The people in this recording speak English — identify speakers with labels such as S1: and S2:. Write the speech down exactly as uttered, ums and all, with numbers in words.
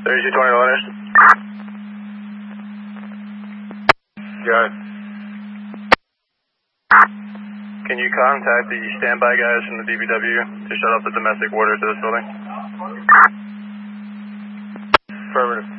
S1: thirty-two twenty letters. Got it. Can you contact the standby guys from the D B W to shut off the domestic water to this building? Affirmative.